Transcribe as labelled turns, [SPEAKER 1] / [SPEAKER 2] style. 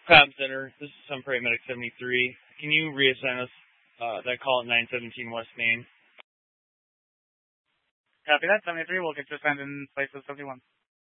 [SPEAKER 1] Crab Center, this is some paramedic 73. Can you reassign us that call at 917 West Main?
[SPEAKER 2] Copy that, 73. We'll get you assigned in place of 71.